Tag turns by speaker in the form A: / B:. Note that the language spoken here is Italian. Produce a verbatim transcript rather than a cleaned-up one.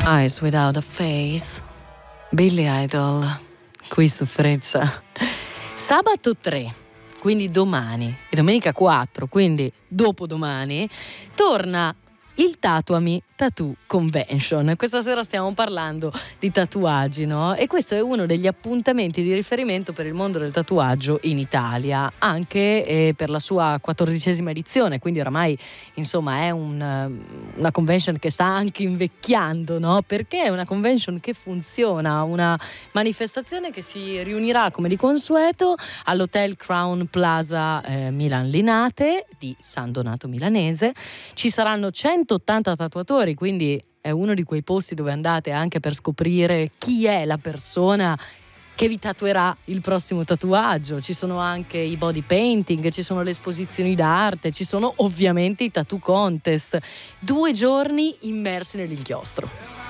A: Eyes Without a Face, Billy Idol, qui su Freccia. Sabato tre, quindi domani, e domenica quattro, quindi dopodomani, torna il Tatuami Tattoo Convention. Questa sera stiamo parlando di tatuaggi, no? E questo è uno degli appuntamenti di riferimento per il mondo del tatuaggio in Italia, anche eh, per la sua quattordicesima edizione, quindi oramai insomma è un, una convention che sta anche invecchiando, no? Perché è una convention che funziona, una manifestazione che si riunirà come di consueto all'Hotel Crown Plaza eh, Milan Linate di San Donato Milanese. Ci saranno centottanta tatuatori, quindi è uno di quei posti dove andate anche per scoprire chi è la persona che vi tatuerà il prossimo tatuaggio. Ci sono anche i body painting, ci sono le esposizioni d'arte, ci sono ovviamente i tattoo contest. Due giorni immersi nell'inchiostro.